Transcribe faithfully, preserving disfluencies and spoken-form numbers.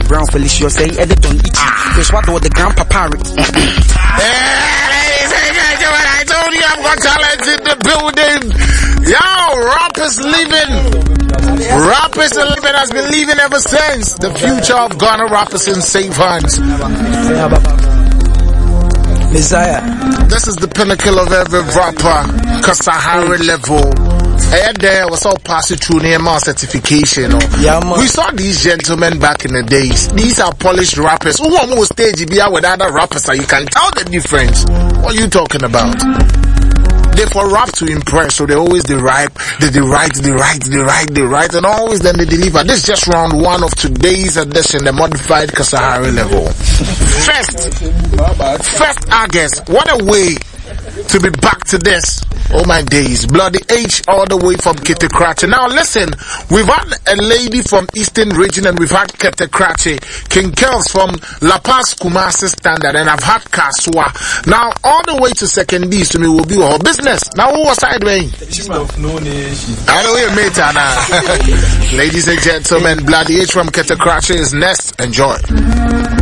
Brown Felicio say Editon Ichi. Fish what was the grandpapa. I told you I've got talent in the building. Yo, rappers living. Rappers and living has been living ever since. The future of Ghana rappers in safe hands. Messiah. This is the pinnacle of every rapper. Kasahari level. And there was all passing through near my certification. Yeah, man. We saw these gentlemen back in the days. These are polished rappers who almost stage be out with other rappers, so you can tell the difference. What are you talking about? They for rap to impress, so they always they rap, they, they write, they write, they write, they write, and always then they deliver. This is just round one of today's edition, the modified Kasahari level. First, first August, what a way to be back to this. Oh my days, Bloody H all the way from Kitekrachi. Now listen, we've had a lady from Eastern region and we've had Kitekrachi, King Kels from La Paz Kumasi Standard, and I've had Kaswa. Now all the way to Second East to me will be our business. Now who was I doing? I know you mate, Anna. Ladies and gentlemen, Bloody H from Kitekrachi is next. Enjoy.